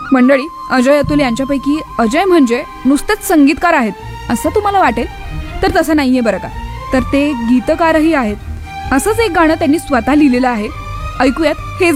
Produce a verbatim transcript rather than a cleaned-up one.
मंडळी, अजय अतुल यांच्यापैकी अजय म्हणजे नुसतेच संगीतकार आहेत असं तुम्हाला वाटेल, तर तसं नाहीये बरं का. तर ते गीतकारही आहेत. असंच एक गाणं त्यांनी स्वतः लिहिलेलं आहे. ऐकूयात हेच